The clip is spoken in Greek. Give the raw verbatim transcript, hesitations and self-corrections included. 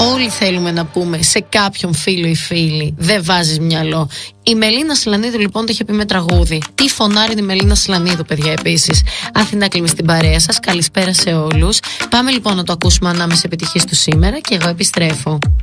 Όλοι θέλουμε να πούμε σε κάποιον φίλο ή φίλη, δεν βάζεις μυαλό. Η Μελίνα Σλανίδου λοιπόν το είχε πει με τραγούδι. Τι φωνάρει η Μελίνα Σλανίδου, παιδιά, επίσης. Αθηνά Κλίμη στην παρέα σας. Καλησπέρα σε όλους. Πάμε λοιπόν να το ακούσουμε ανάμεσα επιτυχίες του σήμερα και εγώ επιστρέφω.